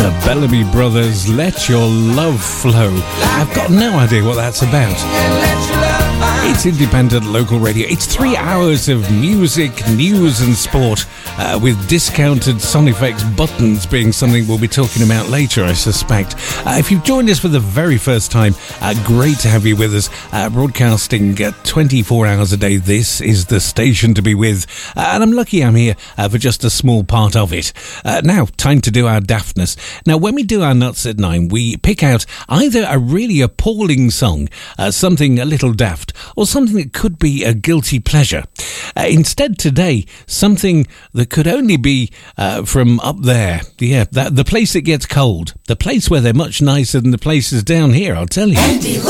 The Bellamy Brothers, Let Your Love Flow. I've got no idea what that's about. It's independent local radio. It's 3 hours of music, news and sport, with discounted sound effects buttons being something we'll be talking about later, I suspect. If you've joined us for the very first time, great to have you with us. Broadcasting 24 hours a day, this is the station to be with. And I'm lucky I'm here for just a small part of it. Now, time to do our daftness. Now, when we do our Nuts at 9, we pick out either a really appalling song, something a little daft, or something that could be a guilty pleasure. Instead today, something that could only be from up there. Yeah, the place that gets cold. The place where they're much nicer than the places down here, I'll tell you.